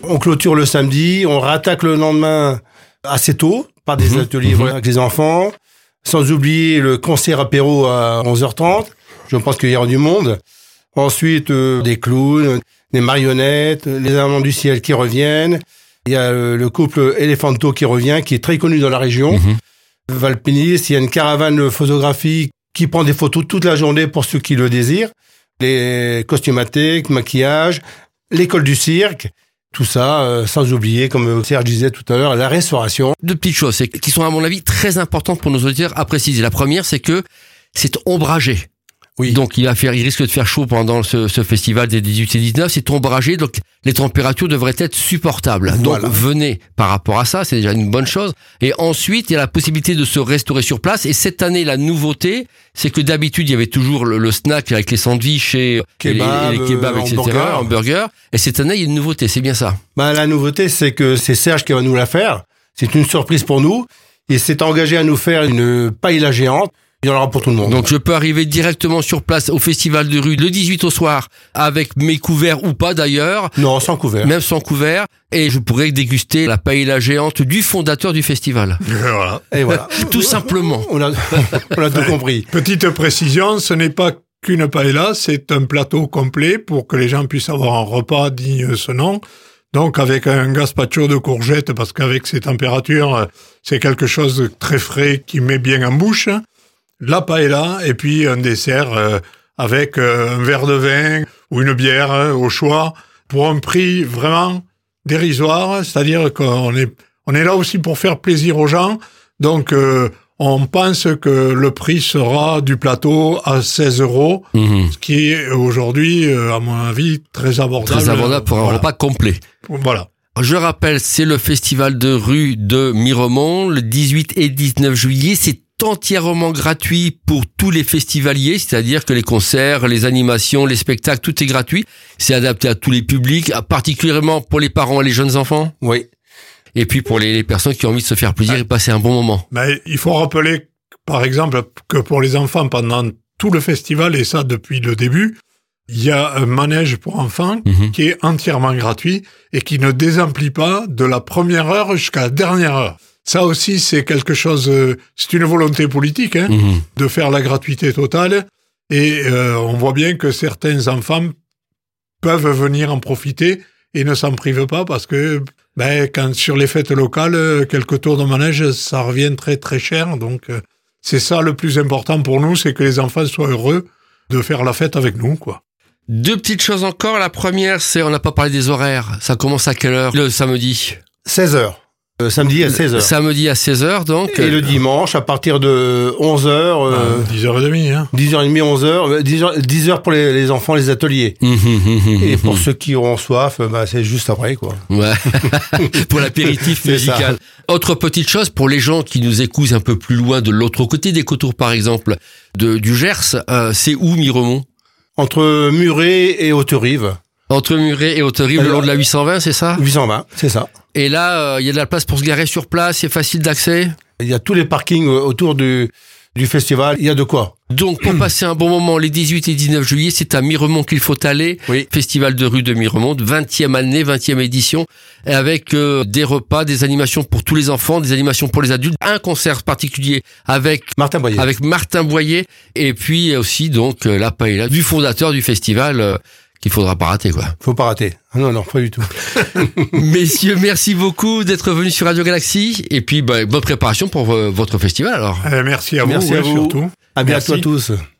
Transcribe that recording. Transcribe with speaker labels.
Speaker 1: On clôture le samedi, on rattaque le lendemain assez tôt par des ateliers avec les enfants. Sans oublier le concert apéro à 11h30. Je pense qu'il y aura du monde. Ensuite, des clowns, des marionnettes, les amants du ciel qui reviennent. Il y a le couple Elephanto qui revient, qui est très connu dans la région. Valpiniste, il y a une caravane photographique qui prend des photos toute la journée pour ceux qui le désirent. Les costumatés, maquillage, l'école du cirque. Tout ça, sans oublier, comme Serge disait tout à l'heure, la restauration.
Speaker 2: Deux petites choses qui sont, à mon avis, très importantes pour nos auditeurs à préciser. La première, c'est que c'est ombragé.
Speaker 1: Oui.
Speaker 2: Donc, il risque de faire chaud pendant ce festival des 18 et 19. C'est ombragé, donc les températures devraient être supportables.
Speaker 1: Voilà.
Speaker 2: Donc, venez par rapport à ça, c'est déjà une bonne chose. Et ensuite, il y a la possibilité de se restaurer sur place. Et cette année, la nouveauté, c'est que d'habitude, il y avait toujours le snack avec les sandwichs et les kebabs, etc., hamburgers. Et cette année, il y a une nouveauté, c'est bien ça.
Speaker 1: La nouveauté, c'est que c'est Serge qui va nous la faire. C'est une surprise pour nous. Il s'est engagé à nous faire une paella géante. Il y en aura pour tout le monde.
Speaker 2: Donc je peux arriver directement sur place au festival de rue le 18 au soir avec mes couverts ou pas d'ailleurs.
Speaker 1: Non, sans couvert.
Speaker 2: Même sans couvert. Et je pourrais déguster la paella géante du fondateur du festival.
Speaker 3: Voilà.
Speaker 1: Et voilà.
Speaker 2: Tout simplement.
Speaker 1: On a tout compris.
Speaker 3: Petite précision, ce n'est pas qu'une paella, c'est un plateau complet pour que les gens puissent avoir un repas digne de ce nom. Donc avec un gazpacho de courgettes, parce qu'avec ces températures, c'est quelque chose de très frais qui met bien en bouche. La paella et puis un dessert avec un verre de vin ou une bière au choix pour un prix vraiment dérisoire, c'est-à-dire qu'on est là aussi pour faire plaisir aux gens. Donc on pense que le prix sera du plateau à 16 €, ce qui est aujourd'hui, à mon avis, très abordable.
Speaker 2: Très abordable pour un repas complet.
Speaker 3: Voilà.
Speaker 2: Je rappelle, c'est le festival de rue de Miremont, le 18 et 19 juillet. C'est entièrement gratuit pour tous les festivaliers, c'est-à-dire que les concerts, les animations, les spectacles, tout est gratuit. C'est adapté à tous les publics, particulièrement pour les parents et les jeunes enfants.
Speaker 1: Oui.
Speaker 2: Et puis pour les personnes qui ont envie de se faire plaisir et passer un bon moment.
Speaker 3: Mais il faut rappeler, par exemple, que pour les enfants, pendant tout le festival, et ça depuis le début, il y a un manège pour enfants qui est entièrement gratuit et qui ne désemplit pas de la première heure jusqu'à la dernière heure. Ça aussi, c'est quelque chose, c'est une volonté politique, de faire la gratuité totale. Et on voit bien que certains enfants peuvent venir en profiter et ne s'en privent pas parce que quand sur les fêtes locales, quelques tours de manège, ça revient très très cher. Donc c'est ça le plus important pour nous, c'est que les enfants soient heureux de faire la fête avec nous, quoi.
Speaker 2: Deux petites choses encore. La première, c'est on n'a pas parlé des horaires. Ça commence à quelle heure le samedi?
Speaker 1: 16h. Samedi à 16h.
Speaker 2: Samedi à 16h, donc.
Speaker 1: Et le dimanche, à partir de 11h.
Speaker 3: 10h30,
Speaker 1: 10h30, 11h. 10h pour les enfants, les ateliers. Et pour ceux qui auront soif, c'est juste après, quoi.
Speaker 2: Ouais. Pour l'apéritif musical. Autre petite chose, pour les gens qui nous écoutent un peu plus loin de l'autre côté des Cotours, par exemple, du Gers, c'est où Miremont?
Speaker 1: Entre Muret et Haute-Rive.
Speaker 2: Entre Muret et Haute-Rive, le long de la 820, c'est ça?
Speaker 1: 820, c'est ça.
Speaker 2: Et là, il y a de la place pour se garer sur place, c'est facile d'accès?
Speaker 1: Il y a tous les parkings autour du festival, il y a de quoi.
Speaker 2: Donc, pour passer un bon moment, les 18 et 19 juillet, c'est à Miremont qu'il faut aller.
Speaker 1: Oui.
Speaker 2: Festival de rue de Miremont, 20e année, 20e édition, avec des repas, des animations pour tous les enfants, des animations pour les adultes, un concert particulier avec Martin Boyer, et puis aussi donc la paella du fondateur du festival, qu'il faudra pas rater, quoi.
Speaker 1: Faut pas rater. Non, pas du tout.
Speaker 2: Messieurs, merci beaucoup d'être venus sur Radio Galaxy. Et puis, bonne préparation pour votre festival, alors.
Speaker 3: Merci à vous,
Speaker 1: surtout.
Speaker 3: À
Speaker 1: bientôt à tous.